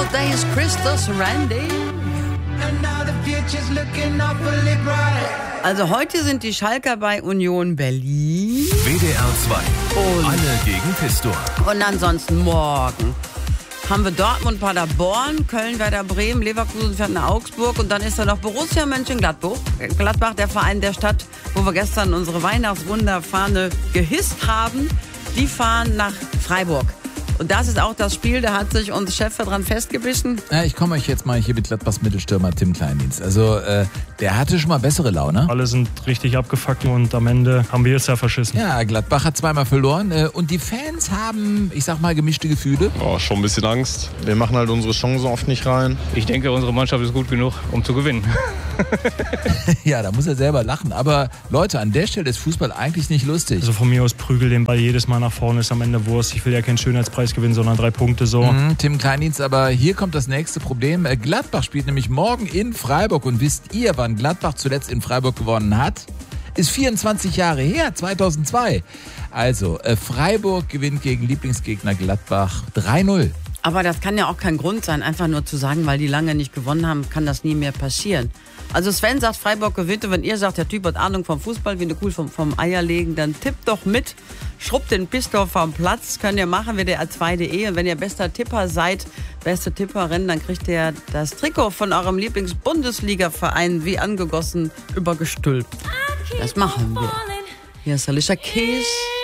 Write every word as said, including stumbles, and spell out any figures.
All Days Christus Randy. Also heute sind die Schalker bei Union Berlin. W D R zwei. Und, Alle gegen Pistor. und ansonsten morgen haben wir Dortmund, Paderborn, Köln, Werder Bremen, Leverkusen fährt nach Augsburg und dann ist da noch Borussia Mönchengladbach, Gladbach, der Verein der Stadt, wo wir gestern unsere Weihnachtswunderfahne gehisst haben. Die fahren nach Freiburg. Und das ist auch das Spiel, da hat sich unser Chef dran festgebissen. Ja, ich komme euch jetzt mal hier mit Gladbachs Mittelstürmer Tim Kleindienst. Also äh, der hatte schon mal bessere Laune. Alle sind richtig abgefuckt und am Ende haben wir es ja verschissen. Ja, Gladbach hat zweimal verloren äh, und die Fans haben, ich sag mal, gemischte Gefühle. Oh, schon ein bisschen Angst. Wir machen halt unsere Chancen oft nicht rein. Ich denke, unsere Mannschaft ist gut genug, um zu gewinnen. Ja, da muss er selber lachen. Aber Leute, an der Stelle ist Fußball eigentlich nicht lustig. Also von mir aus prügel den Ball jedes Mal nach vorne, ist am Ende Wurst. Ich will ja keinen Schönheitspreis gewinnen, sondern drei Punkte so. Mhm, Tim Kleindienst, aber hier kommt das nächste Problem. Äh, Gladbach spielt nämlich morgen in Freiburg. Und wisst ihr, wann Gladbach zuletzt in Freiburg gewonnen hat? Ist vierundzwanzig Jahre her, zweitausendzwei. Also, äh, Freiburg gewinnt gegen Lieblingsgegner Gladbach drei null. Aber das kann ja auch kein Grund sein, einfach nur zu sagen, weil die lange nicht gewonnen haben, kann das nie mehr passieren. Also Sven sagt, Freiburg gewinnt und wenn ihr sagt, der Typ hat Ahnung vom Fußball, wie eine Kuh vom, vom Eierlegen, dann tippt doch mit, schrubbt den Pistor vom Platz, könnt ihr machen, W D R zwei punkt de und wenn ihr bester Tipper seid, beste Tipperin, dann kriegt ihr das Trikot von eurem Lieblings-Bundesliga-Verein wie angegossen übergestülpt. Das machen wir. Hier ist Alicia Keys.